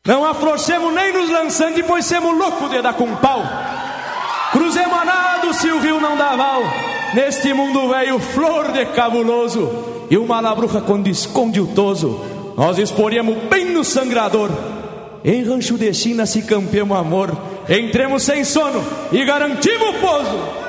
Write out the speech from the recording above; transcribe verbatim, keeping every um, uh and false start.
Não afrouxemos nem nos lançando, pois semos loucos de dar com pau. Cruzemos a nado se o rio não dá val. Neste mundo velho, flor de cabuloso, e uma labruja quando esconde o toso, nós exporíamos bem no sangrador. Em rancho de China se campeamos amor, entremos sem sono e garantimos o pouso.